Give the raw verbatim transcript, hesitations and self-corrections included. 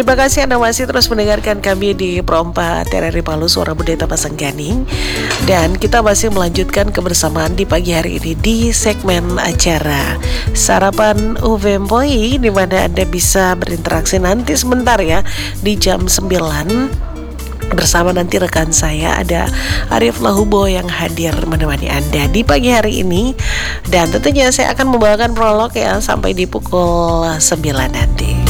Terima kasih Anda masih terus mendengarkan kami di Pro empat R R I Palu, Suara Budaya Pasangganing. Dan kita masih melanjutkan kebersamaan di pagi hari ini di segmen acara Sarapan U V M P O I, di mana Anda bisa berinteraksi nanti sebentar ya di jam sembilan bersama nanti rekan saya ada Arief Lahubo yang hadir menemani Anda di pagi hari ini. Dan tentunya saya akan membawakan prolog ya sampai di pukul sembilan nanti.